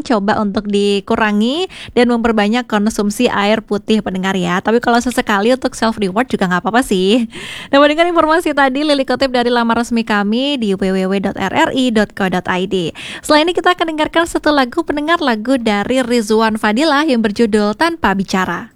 coba untuk dikurangi dan memperbanyak konsumsi air putih pendengar ya. Tapi kalau sesekali untuk self reward juga nggak apa-apa sih. Nah, dengan informasi tadi Lili kutip dari laman resmi kami di www.rri.co.id. Setelah ini kita akan dengarkan satu lagu pendengar, lagu dari Rizwan Fadilah yang berjudul Tanpa Bicara.